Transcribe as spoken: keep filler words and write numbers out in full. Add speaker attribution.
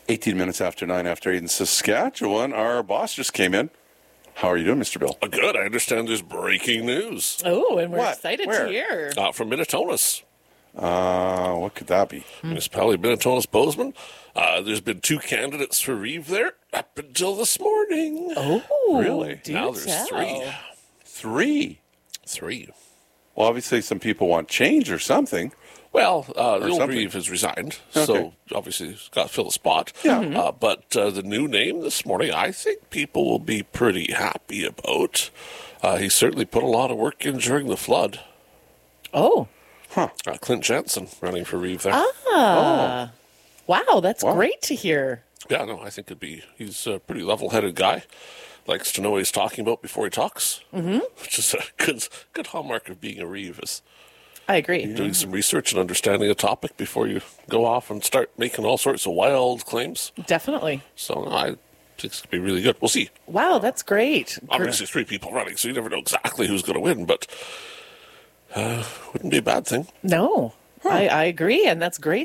Speaker 1: eighteen minutes after nine after eight in Saskatchewan. Our boss just came in. How are you doing, Mister Bill?
Speaker 2: Uh, good. I understand there's breaking news.
Speaker 3: Oh, and we're
Speaker 1: What?
Speaker 3: excited
Speaker 1: Where?
Speaker 3: to hear.
Speaker 2: Uh, from Minnetonas.
Speaker 1: Uh, what could that be?
Speaker 2: Municipality of Minnetonas Bozeman. Uh, there's been two candidates for Reeve there up until this morning.
Speaker 3: Oh,
Speaker 1: Really?
Speaker 3: do
Speaker 2: now there's
Speaker 3: tell.
Speaker 2: three.
Speaker 1: Three.
Speaker 2: Three.
Speaker 1: Well, obviously some people want change or something.
Speaker 2: Well, uh, the old
Speaker 1: something.
Speaker 2: Reeve has resigned,
Speaker 1: Okay.
Speaker 2: so obviously he's got to fill the spot.
Speaker 1: Yeah.
Speaker 2: Uh, but uh, the new name this morning, I think people will be pretty happy about. Uh, he certainly put a lot of work in during the flood.
Speaker 3: Oh,
Speaker 2: Uh, Clint Jansen running for Reeve there.
Speaker 3: ah. Wow, that's
Speaker 1: Wow.
Speaker 3: great to hear.
Speaker 2: Yeah, no, I think it'd be. He's a pretty level-headed guy. Likes to know what he's talking about before he talks, mm-hmm. which is a good, good hallmark of being a Reeve. Is
Speaker 3: I agree.
Speaker 2: doing some research and understanding a topic before you go off and start making all sorts of wild claims.
Speaker 3: Definitely.
Speaker 2: So I think it's going to be really good. We'll see.
Speaker 3: Wow, that's great.
Speaker 2: Obviously, three people running, so you never know exactly who's going to win, but uh, wouldn't be a bad thing.
Speaker 3: No, I, I agree, and that's great